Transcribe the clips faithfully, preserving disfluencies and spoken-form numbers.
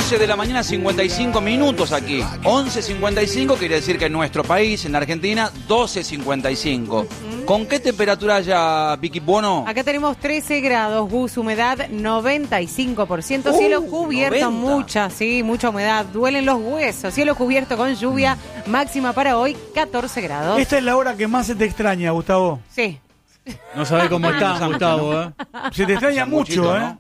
once de la mañana, cincuenta y cinco minutos aquí. once cincuenta y cinco quiere decir que en nuestro país, en Argentina, doce cincuenta y cinco. ¿Con qué temperatura ya, Vicky Buono? Acá tenemos trece grados, Gus, humedad noventa y cinco por ciento, uh, cielo cubierto, noventa. Mucha, sí, mucha humedad, duelen los huesos, cielo cubierto con lluvia, máxima para hoy catorce grados. Esta es la hora que más se te extraña, Gustavo. Sí. No sabés cómo está, Gustavo, ¿eh? Se te extraña mucho, muchito, ¿eh? ¿no?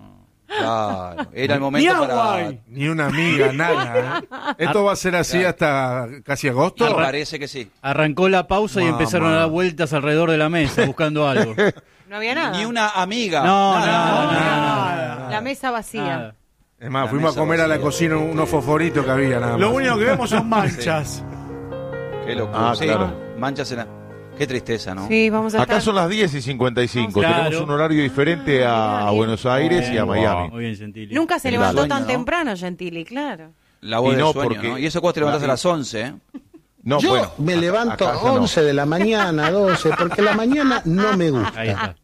Claro, era el momento ni para... Ni una amiga, nada. ¿eh? ¿Esto va a ser así claro. hasta casi agosto? Me parece que sí. Arrancó la pausa Mamá. y empezaron a dar vueltas alrededor de la mesa buscando algo. No había nada. Ni una amiga. No, nada, nada, nada, nada, nada, nada. La mesa vacía. Nada. Es más, la fuimos a comer vacía. a la cocina unos fosforitos que había nada más. Lo único que vemos son manchas. Sí. Qué locura. Ah, sí, claro. Manchas en la... Qué tristeza, ¿no? Sí, vamos a Acá estar... son las diez y cincuenta y cinco. Claro. Tenemos un horario diferente a, a Buenos Aires bien, y a Miami. Wow. Muy bien, Gentili. Nunca se El levantó sueño, tan ¿no? temprano, Gentili, claro. La voz Y del no, sueño, porque- ¿no? Y eso cuando te levantás a las once, ¿eh? No, Yo bueno, me acá- levanto acá ya no. once de la mañana, doce, porque la mañana no me gusta. Ahí está.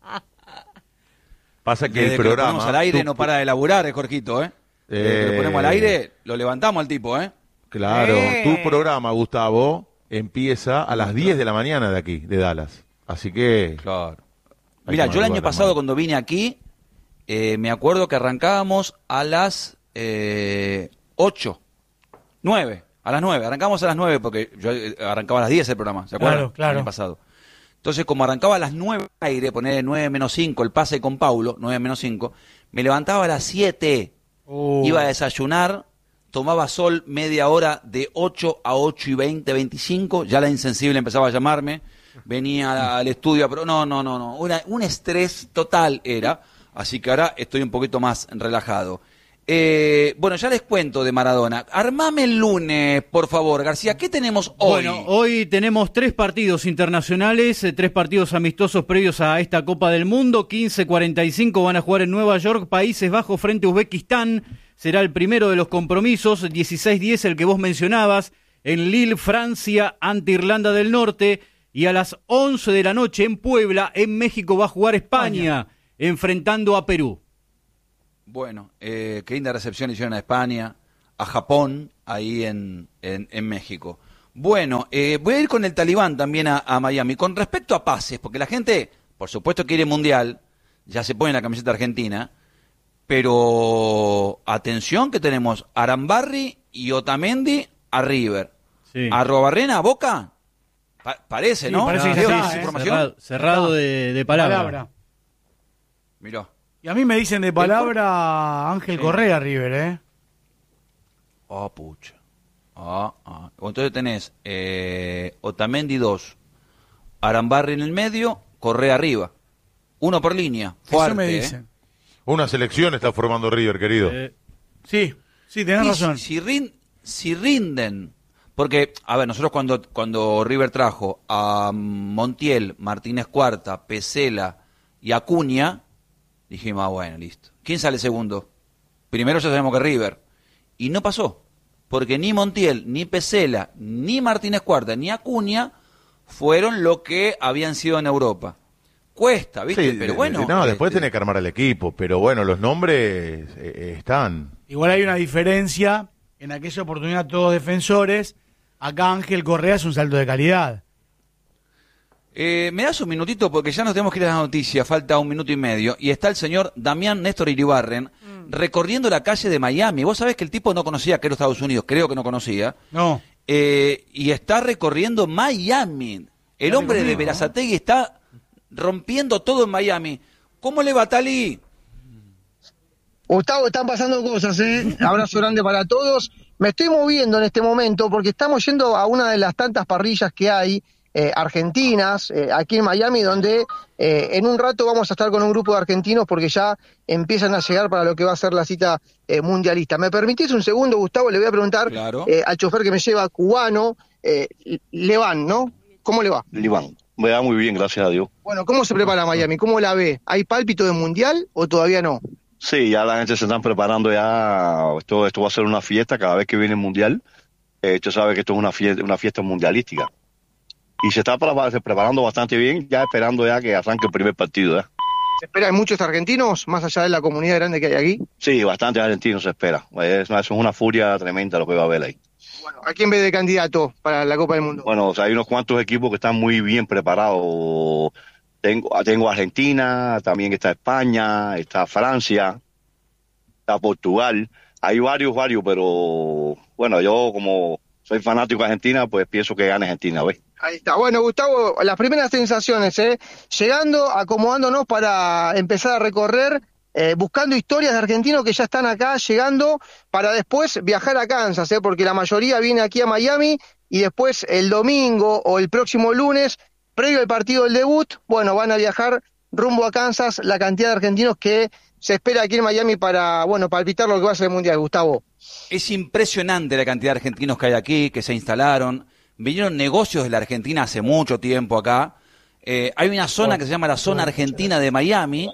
Pasa que Desde el que lo programa... ponemos al aire tú- no para de laburar, eh, Jorgito, ¿eh? Desde que Eh, lo ponemos al aire, lo levantamos al tipo, ¿eh? Claro, Eh. tu programa, Gustavo, empieza a las diez de la mañana de aquí, de Dallas. Así que... Claro. Hay Mira, que yo el año madrugar, pasado hermano. cuando vine aquí, eh, me acuerdo que arrancábamos a las eh, ocho, nueve, a las nueve, arrancábamos a las nueve porque yo eh, arrancaba a las diez el programa, ¿se acuerdan? Claro, claro. El año pasado. Entonces, como arrancaba a las nueve al aire, poner nueve menos cinco, el pase con Paulo, nueve menos cinco, me levantaba a las siete, Uh. iba a desayunar, tomaba sol media hora de ocho a ocho y veinte, veinticinco, ya la insensible empezaba a llamarme, venía al estudio, pero no, no, no, no, una, un estrés total era, así que ahora estoy un poquito más relajado. Eh, bueno, ya les cuento de Maradona. Armame el lunes, por favor, García, ¿qué tenemos hoy? Bueno, hoy tenemos tres partidos internacionales, eh, tres partidos amistosos previos a esta Copa del Mundo. quince cuarenta y cinco van a jugar en Nueva York, Países Bajos frente a Uzbekistán. Será el primero de los compromisos. dieciséis diez, el que vos mencionabas, en Lille, Francia, ante Irlanda del Norte. Y a las once de la noche en Puebla, en México, va a jugar España, España. enfrentando a Perú. Bueno, eh, qué linda recepción hicieron a España, a Japón, ahí en, en, en México. Bueno, eh, voy a ir con el Talibán también a, a Miami. Con respecto a pases, porque la gente, por supuesto, quiere mundial, ya se pone la camiseta argentina, pero atención que tenemos Arambarri y Otamendi a River. Sí. A Arrobarrena a Boca, pa- parece, Sí, ¿no? parece que ¿Diego, ya ¿esa está, ¿eh? información? Cerrado, cerrado de, de palabra. Palabra. Mirá. Y a mí me dicen de palabra Ángel Sí. Correa, River, ¿eh? Ah, pucha. Ah, ah. Entonces tenés eh, Otamendi dos, Arambarri en el medio, Correa arriba. Uno por línea. Fuerte, Eso me ¿eh? dicen. Una selección está formando River, querido. Eh, Sí, sí, tenés Y razón. Si, si rin- si rinden, porque, a ver, nosotros cuando, cuando River trajo a Montiel, Martínez Cuarta, Pesela y Acuña, dijimos, ah, bueno, listo. ¿Quién sale segundo? Primero ya sabemos que River. Y no pasó, porque ni Montiel, ni Pesela, ni Martínez Cuarta, ni Acuña fueron lo que habían sido en Europa. Cuesta, ¿viste? Sí, Pero de- bueno. de- no, después este, tenés que armar el equipo, pero bueno, los nombres eh, eh, están. Igual hay una diferencia. En aquella oportunidad todos defensores. Acá Ángel Correa es un salto de calidad. Eh, ¿Me das un minutito? Porque ya nos tenemos que ir a las noticias, falta un minuto y medio, y está el señor Damián Néstor Iribarren mm. recorriendo la calle de Miami. Vos sabés que el tipo no conocía que era Estados Unidos, creo que no conocía, No. eh, y está recorriendo Miami. El hombre de Berazategui está rompiendo todo en Miami. ¿Cómo le va, Tali? Gustavo, están pasando cosas, ¿eh? Abrazo grande para todos. Me estoy moviendo en este momento porque estamos yendo a una de las tantas parrillas que hay eh, argentinas eh, aquí en Miami, donde eh, en un rato vamos a estar con un grupo de argentinos porque ya empiezan a llegar para lo que va a ser la cita eh, mundialista. ¿Me permitís un segundo, Gustavo? Le voy a preguntar Claro. eh, al chofer que me lleva, cubano, eh, Levan, ¿no? ¿Cómo le va? Liván, me va muy bien, gracias a Dios. Bueno, ¿cómo se prepara Miami? ¿Cómo la ve? ¿Hay pálpito de mundial o todavía no? Sí, ya la gente se están preparando ya, esto, esto va a ser una fiesta cada vez que viene el mundial. Eh, usted sabe que esto es una fiesta, una fiesta mundialística. Y se está pre- preparando bastante bien, ya esperando ya que arranque el primer partido. ¿eh? ¿Esperan muchos argentinos, más allá de la comunidad grande que hay aquí? Sí, bastante argentinos se espera. Es, es una furia tremenda lo que va a haber ahí. Bueno, ¿a quién ve de candidato para la Copa del Mundo? Bueno, o sea, hay unos cuantos equipos que están muy bien preparados. Tengo, tengo Argentina, también está España, está Francia, está Portugal. Hay varios, varios, pero bueno, yo como soy fanático de Argentina, pues pienso que gane Argentina, ¿ves? Ahí está. Bueno, Gustavo, las primeras sensaciones, ¿eh? Llegando, acomodándonos para empezar a recorrer, eh, buscando historias de argentinos que ya están acá, llegando, para después viajar a Kansas, ¿eh? Porque la mayoría viene aquí a Miami y después el domingo o el próximo lunes, previo al partido del debut, bueno, van a viajar rumbo a Kansas la cantidad de argentinos que se espera aquí en Miami para, bueno, palpitar lo que va a ser el Mundial, Gustavo. Es impresionante la cantidad de argentinos que hay aquí, que se instalaron. Vinieron negocios de la Argentina hace mucho tiempo acá. Eh, hay una zona que se llama la zona argentina de Miami,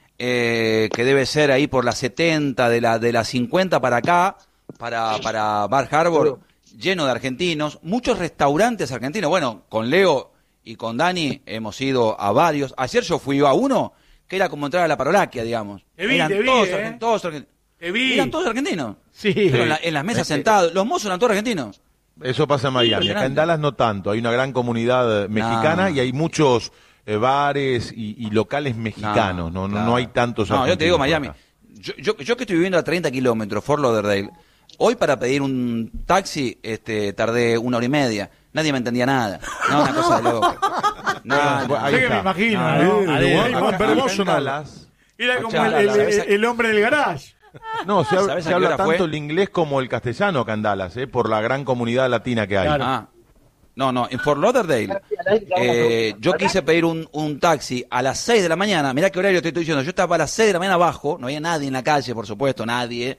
eh, que debe ser ahí por la setenta, de la de la cincuenta para acá, para, para Bar Harbor, lleno de argentinos. Muchos restaurantes argentinos. Bueno, con Leo y con Dani hemos ido a varios. Ayer yo fui a uno que era como entrar a la Parolaquia, digamos. Te vi, Eran te vi, todos, eh. argent- todos argentinos. Te vi. Eran todos argentinos. Sí. Pero en, la- en las mesas sentados. Los mozos eran todos argentinos. Eso pasa en Miami. Acá en Dallas no tanto. Hay una gran comunidad mexicana No. y hay muchos eh, bares y, y locales mexicanos. No, no, claro. no hay tantos No, yo te digo argentinos Miami. por acá. Yo, yo, yo que estoy viviendo a treinta kilómetros, Fort Lauderdale, hoy para pedir un taxi este, tardé una hora y media. Nadie me entendía nada. No, una cosa de loco. No, Bueno, ahí Sé que está. me imagino, Ah, ¿no? no, Ahí, adentro. ahí, Acá- Juan, pero acá vos en sonás. Dallas, Era como Escuchá, el, el- ¿sabes a- el hombre del garage. no, se, habla- ¿Sabes a se qué habla hora tanto fue? el inglés como el castellano acá en Dallas, eh, por la gran comunidad latina que hay. Claro. Ah, no, no, en Fort Lauderdale, eh, yo quise pedir un, un taxi a las seis de la mañana. Mirá qué horario te estoy diciendo. Yo estaba a las seis de la mañana abajo, no había nadie en la calle, por supuesto, nadie.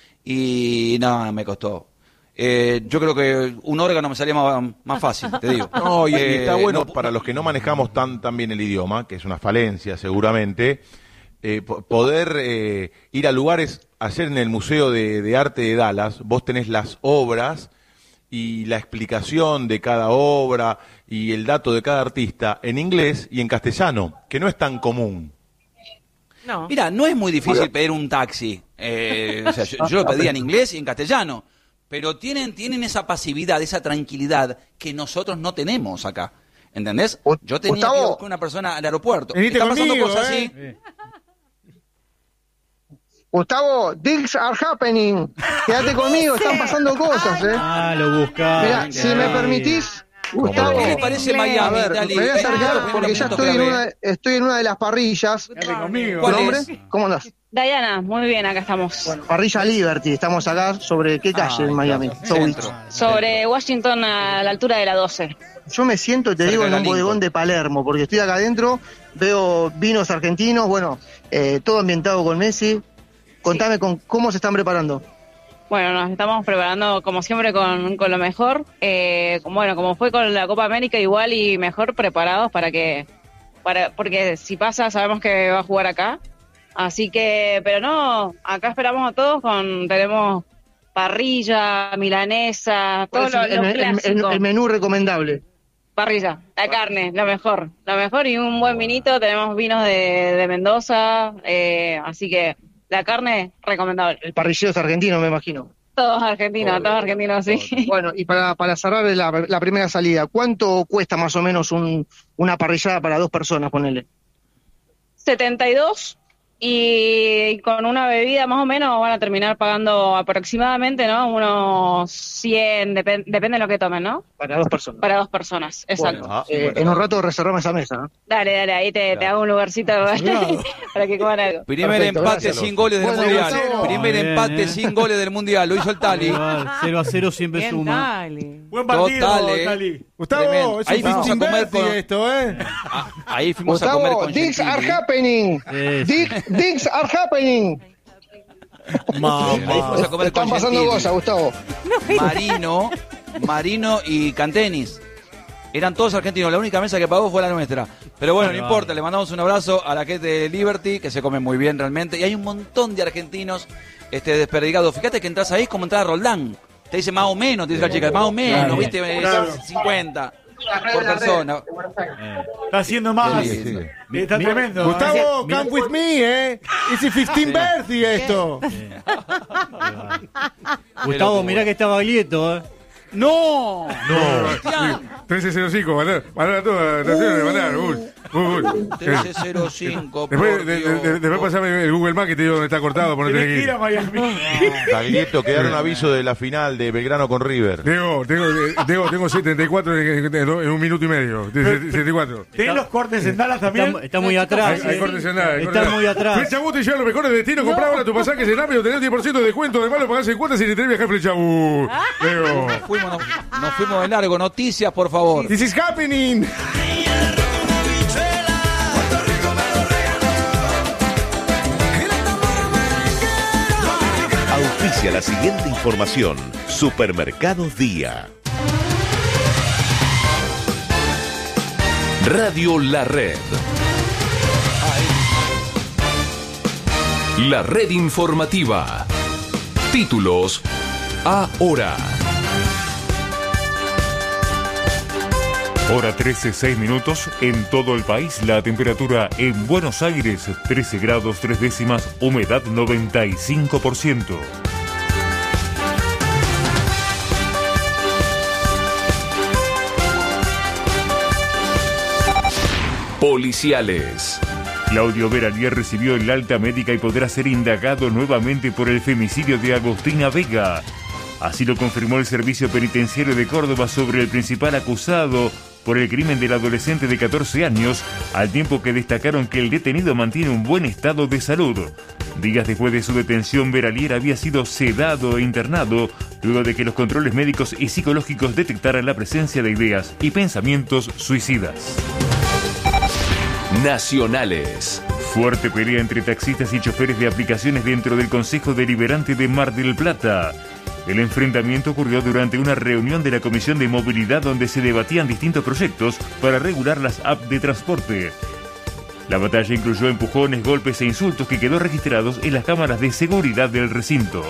Y no, me costó. Eh, yo creo que un órgano me salía más, más fácil, te digo. No, y, y Eh, está bueno no- para los que no manejamos tan, tan bien el idioma, que es una falencia seguramente, eh, po- poder eh, ir a lugares. Ayer en el Museo de, de Arte de Dallas, vos tenés las obras y la explicación de cada obra y el dato de cada artista en inglés y en castellano, que no es tan común. No. Mira, no es muy difícil pedir un taxi. Eh, o sea, yo, yo lo pedía en inglés y en castellano. Pero tienen, tienen esa pasividad, esa tranquilidad que nosotros no tenemos acá. ¿Entendés? Yo tenía Gustavo. que ir a buscar una persona al aeropuerto. Venite Están pasando conmigo, cosas eh. así. Gustavo, things are happening. Quédate conmigo, están pasando cosas, ¿eh? Ah, lo buscaba. Mirá, si me permitís, Gustavo. ¿Qué le parece A Miami, ver, Dali? me voy a Venga, acercar los porque ya primeros estoy en, minutos una, que estoy en una de las parrillas. Quédate conmigo. ¿Tu ¿Cuál nombre? es? ¿Cómo andás? Diana, muy bien, acá estamos. Bueno, parrilla Liberty, estamos acá sobre qué calle Ah, en Miami. claro, Sobre- centro. Sobre Washington a la altura de la doce. Yo me siento, te Cerca digo, de en la un Lincoln. bodegón de Palermo, porque estoy acá adentro, veo vinos argentinos, bueno, eh, todo ambientado con Messi. Contame con cómo se están preparando. Bueno, nos estamos preparando como siempre con, con lo mejor. Eh, como- bueno, como fue con la Copa América, igual y mejor preparados para que, para porque si pasa sabemos que va a jugar acá. Así que, pero no, acá esperamos a todos con, tenemos parrilla, milanesa, todo ¿Cuál lo, es lo el, el- el- clásico. el menú recomendable? Parrilla, la carne, lo mejor, lo mejor y un buen vinito. Tenemos vinos de, de Mendoza, eh, así que la carne recomendable. El parrillero es argentino, me imagino. Todos argentinos, todos argentinos, sí. Bueno, y para, para cerrar la, la primera salida, ¿cuánto cuesta más o menos un, una parrillada para dos personas, ponele? setenta y dos y con una bebida más o menos van a terminar pagando aproximadamente, ¿no? Unos cien, depen- depende de lo que tomen, ¿no? Para dos personas. Para dos personas, exacto. Bueno, eh, en un rato reservamos esa mesa, ¿no? Dale, dale, ahí te, te hago un lugarcito para que coman algo. Primer Perfecto, empate gracias. sin goles del Bueno, Mundial. Gustavo. Primer Bien, empate eh. sin goles del Mundial. Lo hizo el Tali. Igual, cero a cero siempre Bien, suma. dale. Buen partido, Total, eh. Tali. Gustavo, Tremendo. es Ahí un fuimos a comer fifty-fifty con- esto, ¿eh? Ah, ahí fuimos a comer Gustavo, con things are Gentili. happening. Sí, sí. Dick- Things are happening. Ahí fuimos a comer Están con pasando Gentili. cosas, Gustavo. Marino, Marino y Cantenis. Eran todos argentinos, la única mesa que pagó fue la nuestra. Pero bueno, no Claro. importa, le mandamos un abrazo a la gente de Liberty, que se come muy bien realmente. Y hay un montón de argentinos este, desperdigados. Fíjate que entras ahí es como entrar a Roldán. Te dice más o menos, te dice la chica, más o menos, Claro. viste, Claro. cincuenta. por persona. Está haciendo más. Sí, sí, sí. Está Mi- tremendo. Gustavo, ¿eh? come with me, ¿eh? It's a quince birthday esto. Gustavo, mirá que está Baglietto, ¿eh? ¡No! No. trece cero cinco, mandar, mandar toda la nación, mandar. Uy, uy, uy. trece cero cinco, Después, por de- de- Dios. de- después pasame el Google Maps que te digo dónde está cortado, por no tener Tenés que que ir a ir. Miami. Baglietto, que dar un aviso de la final de Belgrano con River. Diego, tengo, eh, Diego, tengo setenta y cuatro en, en- en un minuto y medio. setenta y cuatro. ¿Tenés los cortes en Dallas también? Está, está muy atrás. Hay, hay ¿eh? cortes en nada, hay Está cortes en muy nada. atrás. Flecha Bus te lleva los mejores destinos. Comprá ahora tu pasaje en Apio, tenés diez por ciento de descuento. Además lo pagás en cuotas y te tenés viajar Flecha Bus. Diego. Nos fuimos, nos, nos fuimos de largo. Noticias, por favor. This is happening. Auspicia la siguiente información. Supermercados Día. Radio La Red. La red informativa. Títulos ahora. Hora trece, seis minutos. En todo el país, la temperatura en Buenos Aires, trece grados tres décimas, humedad noventa y cinco por ciento. Policiales. Claudio Veralier recibió el alta médica y podrá ser indagado nuevamente por el femicidio de Agostina Vega. Así lo confirmó el Servicio Penitenciario de Córdoba sobre el principal acusado por el crimen del adolescente de catorce años, al tiempo que destacaron que el detenido mantiene un buen estado de salud. Días después de su detención, Veralier había sido sedado e internado, luego de que los controles médicos y psicológicos detectaran la presencia de ideas y pensamientos suicidas. Nacionales. Fuerte pelea entre taxistas y choferes de aplicaciones dentro del Consejo Deliberante de Mar del Plata. El enfrentamiento ocurrió durante una reunión de la Comisión de Movilidad donde se debatían distintos proyectos para regular las apps de transporte. La batalla incluyó empujones, golpes e insultos que quedó registrados en las cámaras de seguridad del recinto.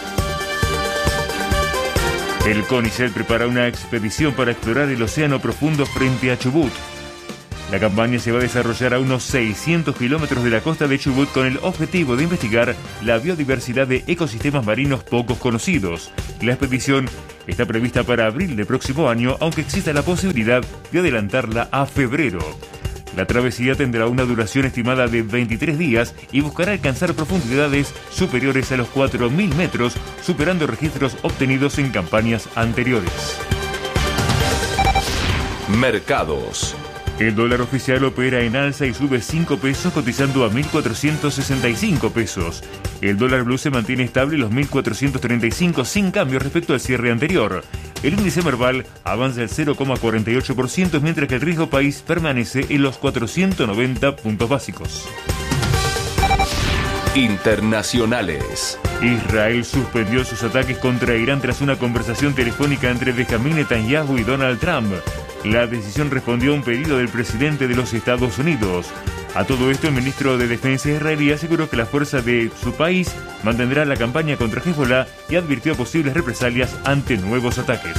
El CONICET prepara una expedición para explorar el océano profundo frente a Chubut. La campaña se va a desarrollar a unos seiscientos kilómetros de la costa de Chubut con el objetivo de investigar la biodiversidad de ecosistemas marinos pocos conocidos. La expedición está prevista para abril del próximo año, aunque exista la posibilidad de adelantarla a febrero. La travesía tendrá una duración estimada de veintitrés días y buscará alcanzar profundidades superiores a los cuatro mil metros, superando registros obtenidos en campañas anteriores. Mercados. El dólar oficial opera en alza y sube cinco pesos, cotizando a mil cuatrocientos sesenta y cinco pesos. El dólar blue se mantiene estable en los mil cuatrocientos treinta y cinco sin cambio respecto al cierre anterior. El índice Merval avanza el cero coma cuarenta y ocho por ciento, mientras que el riesgo país permanece en los cuatrocientos noventa puntos básicos. Internacionales. Israel suspendió sus ataques contra Irán tras una conversación telefónica entre Benjamin Netanyahu y Donald Trump. La decisión respondió a un pedido del presidente de los Estados Unidos. A todo esto, el ministro de Defensa israelí aseguró que la fuerza de su país mantendrá la campaña contra Hezbollah y advirtió posibles represalias ante nuevos ataques.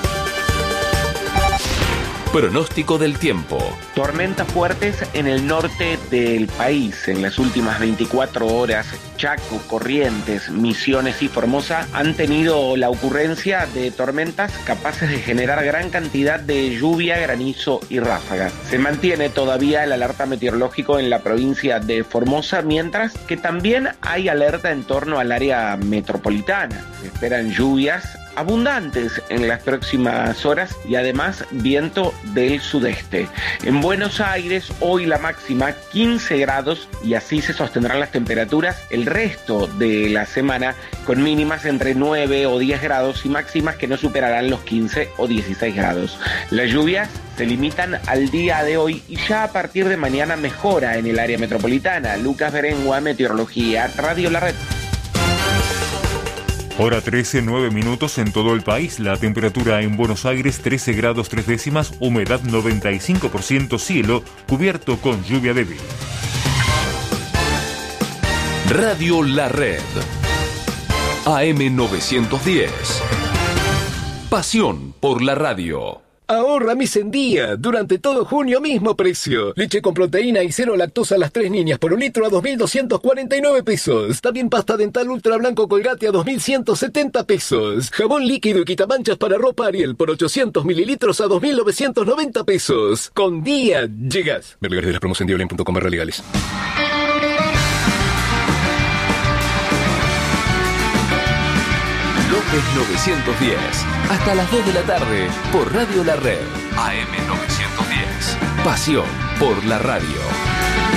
Pronóstico del tiempo. Tormentas fuertes en el norte del país. En las últimas veinticuatro horas, Chaco, Corrientes, Misiones y Formosa han tenido la ocurrencia de tormentas capaces de generar gran cantidad de lluvia, granizo y ráfaga. Se mantiene todavía el alerta meteorológico en la provincia de Formosa, mientras que también hay alerta en torno al área metropolitana. Se esperan lluvias abundantes en las próximas horas y además viento del sudeste. En Buenos Aires hoy la máxima quince grados y así se sostendrán las temperaturas el resto de la semana, con mínimas entre nueve o diez grados y máximas que no superarán los quince o dieciséis grados. Las lluvias se limitan al día de hoy y ya a partir de mañana mejora en el área metropolitana. Lucas Berengua, Meteorología, Radio La Red. Hora trece, nueve minutos en todo el país. La temperatura en Buenos Aires trece grados tres décimas, humedad noventa y cinco por ciento, cielo cubierto con lluvia débil. Radio La Red. A M novecientos diez. Pasión por la radio. Ahorra mis en día. Durante todo junio mismo precio. Leche con proteína y cero lactosa a las tres niñas por un litro a dos mil doscientos cuarenta y nueve pesos. También pasta dental ultra blanco Colgate a dos mil ciento setenta pesos. Jabón líquido y quitamanchas para ropa Ariel por ochocientos mililitros a dos mil novecientos noventa pesos. Con día llegas. Ver lugares de las promos en diablen punto com barra legales. López novecientos diez. Hasta las dos de la tarde por Radio La Red. A M novecientos diez. Pasión por la radio.